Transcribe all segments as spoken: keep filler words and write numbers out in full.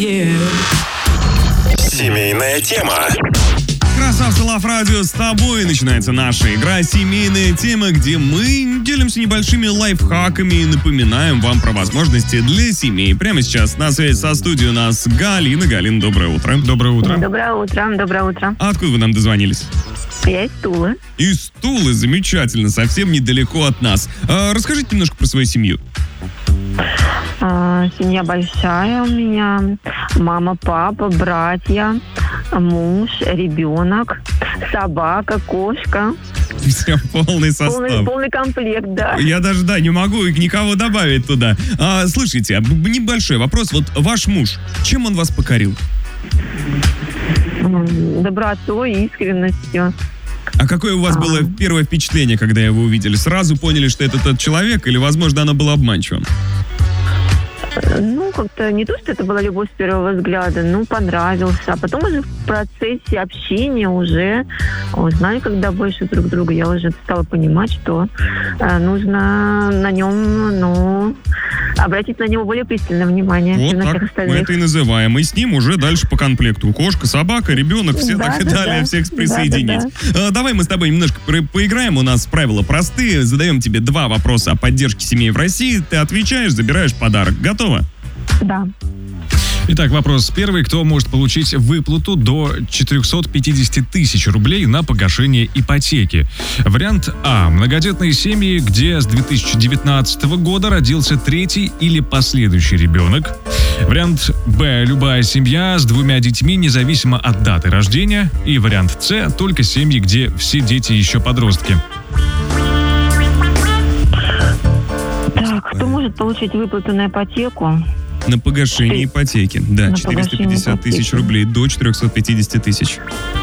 Семейная тема. Красавцы Лав Радио, с тобой начинается наша игра «Семейная тема», где мы делимся небольшими лайфхаками и напоминаем вам про возможности для семей. Прямо сейчас на связи со студией у нас Галина. Галина, доброе утро. Доброе утро. Доброе утро, доброе утро. А откуда вы нам дозвонились? Я из Тулы. Из Тулы, замечательно, совсем недалеко от нас. А, расскажите немножко про свою семью. А, семья большая у меня. Мама, папа, братья, муж, ребенок, собака, кошка. Прям полный состав. Полный, полный комплект, да. Я даже, да, не могу никого добавить туда. А, слушайте, небольшой вопрос. Вот ваш муж, чем он вас покорил? Добротой, искренностью. А какое у вас было первое впечатление, когда его увидели? Сразу поняли, что это тот человек, или, возможно, оно было обманчивым? Ну, как-то не то, что это была любовь с первого взгляда, ну, понравился. А потом уже в процессе общения уже узнали, когда больше друг друга, я уже стала понимать, что э, нужно на нем, ну, обратить на него более пристальное внимание, вот чем на всех так остальных. мы это и называем. И с ним уже дальше по комплекту. Кошка, собака, ребенок, все Да, так и да, далее, да. всех Да, присоединить. да, А, давай мы с тобой немножко про- поиграем. У нас правила простые. Задаем тебе два вопроса о поддержке семей в России. Ты отвечаешь, забираешь подарок. Готово? Да. Итак, вопрос первый. Кто может получить выплату до четыреста пятьдесят тысяч рублей на погашение ипотеки? Вариант А. Многодетные семьи, где с две тысячи девятнадцатого года родился третий или последующий ребенок. Вариант Б. Любая семья с двумя детьми, независимо от даты рождения. И вариант С. Только семьи, где все дети еще подростки. Так, кто может получить выплату на ипотеку? На погашение ипотеки. Да, На четыреста пятьдесят погашение тысяч ипотеки. рублей до четыреста пятьдесят тысяч.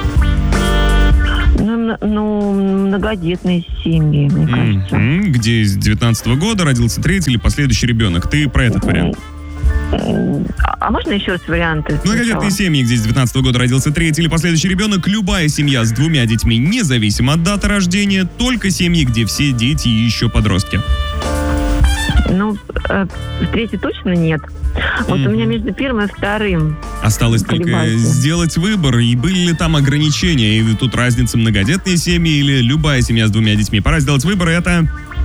Ну, м- ну, многодетные семьи, мне кажется. Мгм. Где с девятнадцатого года родился третий или последующий ребенок. Ты про этот вариант. М, А, а можно еще раз варианты? Многодетные сначала? семьи, где с девятнадцатого года родился третий или последующий ребенок. Любая семья с двумя детьми, независимо от даты рождения. Только семьи, где все дети еще подростки. Ну, э, третий точно нет. Вот Мгм. у меня между первым и вторым. Осталось только Колебайся. сделать выбор. И были ли там ограничения? И тут разница многодетные семьи или любая семья с двумя детьми. Пора сделать выбор. Это...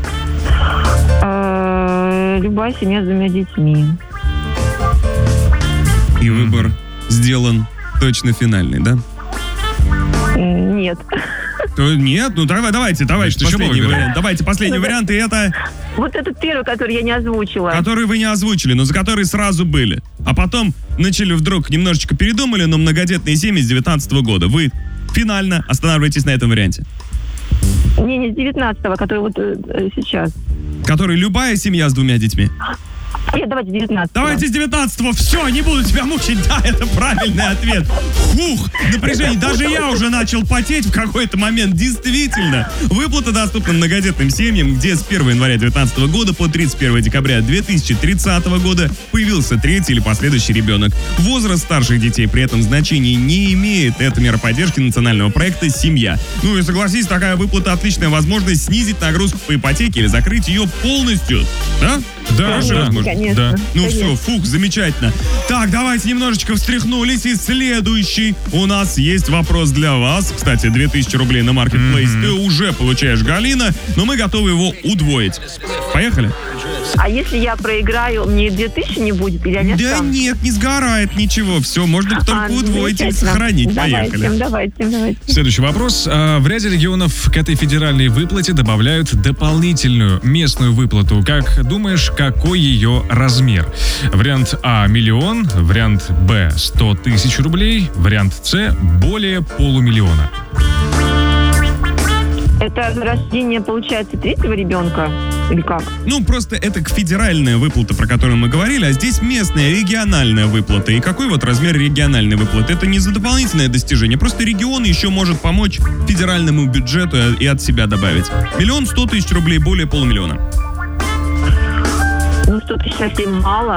Э, Любая семья с двумя детьми. И выбор сделан точно финальный, да? М, Нет. То нет, ну давай, давайте, давайте, Значит, еще последний много вариант. Давайте последний Ну, да. вариант, и это, Вот этот первый, который я не озвучила. который вы не озвучили, но за который сразу были. А потом начали вдруг немножечко передумали, но многодетные семьи с девятнадцатого года. Вы финально останавливаетесь на этом варианте. Не, не с девятнадцатого, который вот э, э, сейчас. Который любая семья с двумя детьми. Нет, давайте с девятнадцатого. Давайте с девятнадцатого. Все, не буду тебя мучить. Да, это правильный ответ. Фух, напряжение. Даже я уже начал потеть в какой-то момент. Действительно. Выплата доступна многодетным семьям, где с первого января две тысячи девятнадцатого года по тридцать первого декабря две тысячи тридцатого года появился третий или последующий ребенок. Возраст старших детей при этом значения не имеет. Это мера поддержки национального проекта «Семья». Ну и согласитесь, такая выплата отличная возможность снизить нагрузку по ипотеке или закрыть ее полностью. Да? Да, Хорошая да. возможность. Конечно. Да. Ну Конечно. все, фух, замечательно. Так, давайте немножечко встряхнулись. И следующий у нас есть вопрос для вас. Кстати, две тысячи рублей на Marketplace Мгм. ты уже получаешь, Галина, но мы готовы его удвоить. Поехали? А если я проиграю, мне две тысячи не будет? Или они Да останутся? нет, не сгорает ничего. Все, можно только А, удвоить или замечательно. сохранить. Давайте, Поехали. давайте, давайте. Следующий вопрос. А, В ряде регионов к этой федеральной выплате добавляют дополнительную местную выплату. Как думаешь, какой ее размер? Вариант А – миллион, вариант Б – сто тысяч рублей, вариант С – более полумиллиона. Это за рождение, получается, третьего ребенка? Или как? Ну, просто это федеральная выплата, про которую мы говорили, а здесь местная, региональная выплата. И какой вот размер региональной выплаты? Это не за дополнительное достижение, просто регион еще может помочь федеральному бюджету и от себя добавить. Миллион сто тысяч рублей, более полумиллиона. Ну, сто тысяч совсем мало.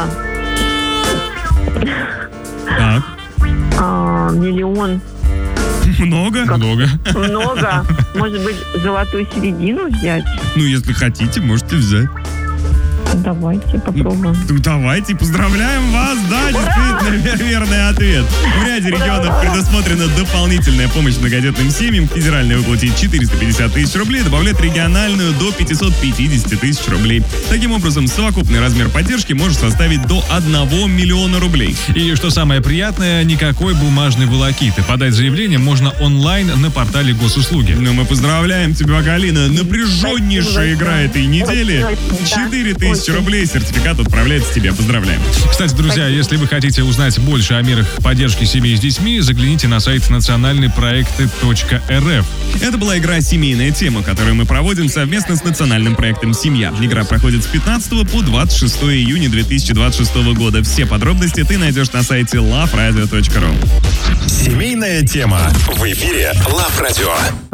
Так, А, миллион. много? Много. Много. Может быть, золотую середину взять? Ну, если хотите, можете взять. Давайте попробуем. Ну, давайте, поздравляем вас, да, действительно, верный ответ. В ряде регионов предусмотрена дополнительная помощь многодетным семьям. Федеральная выплатит четыреста пятьдесят тысяч рублей, добавляет региональную до пятьсот пятьдесят тысяч рублей. Таким образом, совокупный размер поддержки может составить до одного миллиона рублей. И что самое приятное, никакой бумажной волокиты. Подать заявление можно онлайн на портале госуслуги. Ну, мы поздравляем тебя, Галина. Напряженнейшая игра этой недели. четыре тысячи рублей, сертификат отправляется тебе. Поздравляем. Кстати, друзья, если вы хотите узнать больше о мерах поддержки семей с детьми, загляните на сайт национальные проекты точка эр эф. Это была игра «Семейная тема», которую мы проводим совместно с национальным проектом «Семья». Игра проходит с пятнадцатого по двадцать шестого июня две тысячи двадцать шестого года. Все подробности ты найдешь на сайте лав радио точка ру. Семейная тема в эфире Лав Радио.